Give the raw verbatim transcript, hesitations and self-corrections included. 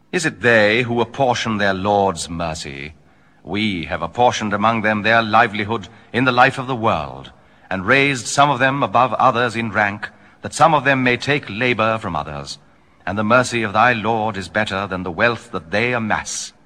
Is it they who apportion their Lord's mercy? We have apportioned among them their livelihood in the life of the world, and raised some of them above others in rank, that some of them may take labor from others. And the mercy of thy Lord is better than the wealth that they amass.